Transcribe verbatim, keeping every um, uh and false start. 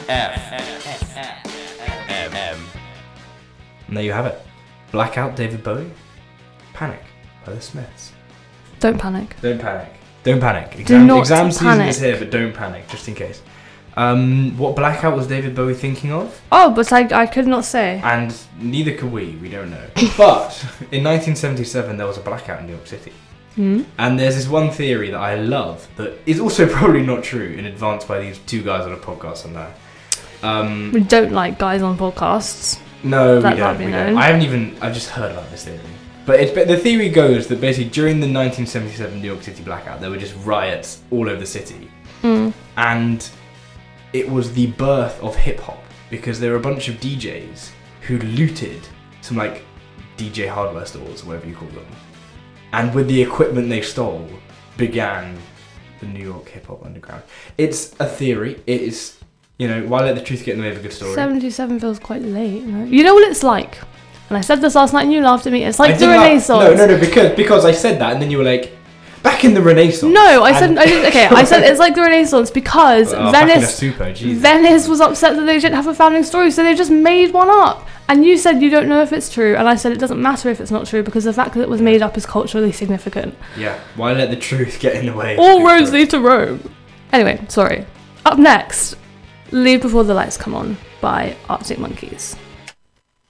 F M M. And there you have it. Blackout, David Bowie. Panic by the Smiths. Don't panic. Don't panic. Don't panic. Do Exam, not exam season panic. is here, but don't panic, just in case. Um, what blackout was David Bowie thinking of? Oh, but I, I could not say. And neither could we, we don't know. But in nineteen seventy-seven, there was a blackout in New York City. Hmm? And there's this one theory that I love that is also probably not true and advanced by these two guys on a podcast I know. Um, We don't like guys on podcasts. no, That we might don't. be We known. don't. I haven't even. I've just heard about this theory. But, it's, but the theory goes that basically during the nineteen seventy-seven New York City blackout, there were just riots all over the city, Mm. and it was the birth of hip hop because there were a bunch of D Js who looted some like D J hardware stores, whatever you call them, and with the equipment they stole, began the New York hip hop underground. It's a theory. It is, you know, why let the truth get in the way of a good story? seventy-seven feels quite late. You know? You know what it's like? And I said this last night and you laughed at me. It's like I the did not- Renaissance. No, no, no, because because I said that and then you were like, back in the Renaissance. No, I said And- I did, okay. I said it's like the Renaissance because Oh, back in a Venice, super, Jesus. Venice was upset that they didn't have a founding story, so they just made one up. And you said you don't know if it's true, and I said it doesn't matter if it's not true because the fact that it was made up is culturally significant. Yeah, why let the truth get in the way? of All a good roads story? lead to Rome. Anyway, sorry. Up next, Leave Before the Lights Come On by Arctic Monkeys.